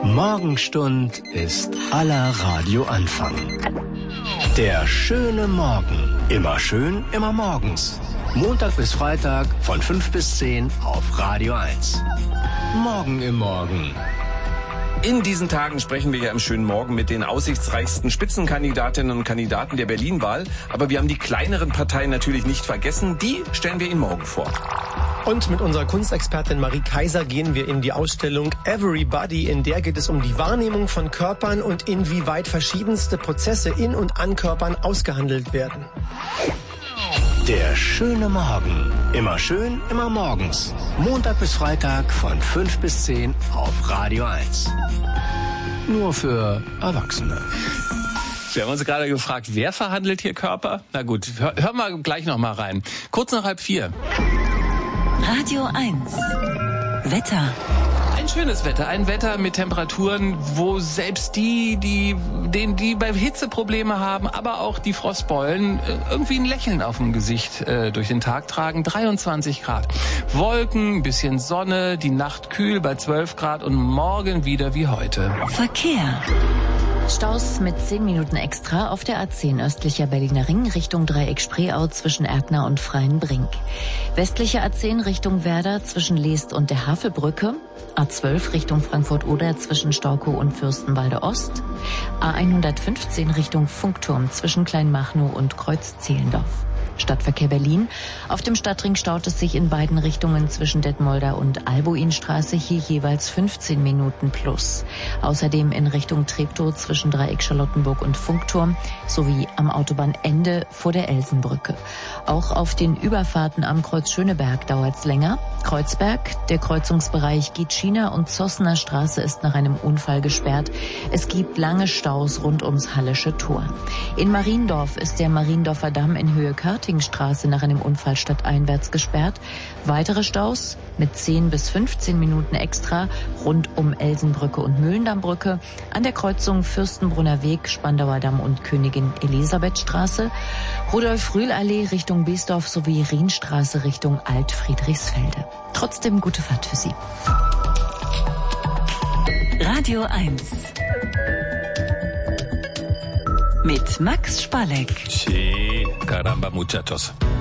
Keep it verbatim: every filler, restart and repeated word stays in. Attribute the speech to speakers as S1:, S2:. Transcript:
S1: Morgenstund ist aller Radioanfang. Der schöne Morgen. Immer schön, immer morgens. Montag bis Freitag von fünf bis zehn auf Radio eins. Morgen im Morgen.
S2: In diesen Tagen sprechen wir ja im schönen Morgen mit den aussichtsreichsten Spitzenkandidatinnen und Kandidaten der Berlin-Wahl. Aber wir haben die kleineren Parteien natürlich nicht vergessen. Die stellen wir Ihnen morgen vor.
S3: Und mit unserer Kunstexpertin Marie Kaiser gehen wir in die Ausstellung Everybody. In der geht es um die Wahrnehmung von Körpern und inwieweit verschiedenste Prozesse in und an Körpern ausgehandelt werden.
S1: Der schöne Morgen. Immer schön, immer morgens. Montag bis Freitag von fünf bis zehn auf Radio eins. Nur für Erwachsene.
S4: Wir haben uns gerade gefragt, wer verhandelt hier Körper? Na gut, hör, hören wir gleich noch mal rein. Kurz nach halb vier.
S5: Radio eins. Wetter.
S4: Ein schönes Wetter, ein Wetter mit Temperaturen, wo selbst die, die, den, die bei Hitze Probleme haben, aber auch die Frostbeulen irgendwie ein Lächeln auf dem Gesicht äh, durch den Tag tragen. dreiundzwanzig Grad. Wolken, ein bisschen Sonne, die Nacht kühl bei zwölf Grad und morgen wieder wie heute.
S5: Verkehr. Staus mit zehn Minuten extra auf der A zehn östlicher Berliner Ring Richtung Dreieck Spreeau zwischen Erkner und Freienbrink. Westlicher A zehn Richtung Werder zwischen Leest und der Havelbrücke. A zwölf Richtung Frankfurt-Oder zwischen Storkow und Fürstenwalde Ost. A hundertfünfzehn Richtung Funkturm zwischen Kleinmachnow und Kreuz-Zehlendorf. Stadtverkehr Berlin. Auf dem Stadtring staut es sich in beiden Richtungen zwischen Detmolder und Albuinstraße, hier jeweils fünfzehn Minuten plus. Außerdem in Richtung Treptow zwischen Dreieck Charlottenburg und Funkturm sowie am Autobahnende vor der Elsenbrücke. Auch auf den Überfahrten am Kreuz Schöneberg dauert's länger. Kreuzberg, der Kreuzungsbereich Gitschiner und Zossener Straße ist nach einem Unfall gesperrt. Es gibt lange Staus rund ums Hallische Tor. In Mariendorf ist der Mariendorfer Damm in Höhe Körtingstraße nach einem Unfall stadteinwärts gesperrt. Weitere Staus mit zehn bis fünfzehn Minuten extra rund um Elsenbrücke und Mühlendammbrücke, an der Kreuzung Fürstenbrunner Weg, Spandauer Damm und Königin Elisabethstraße, Rudolf-Rühl-Allee Richtung Biesdorf sowie Rienstraße Richtung Alt-Friedrichsfelde. Trotzdem gute Fahrt für Sie. Radio eins. Mit Max Spalek.
S4: Sí, caramba, muchachos.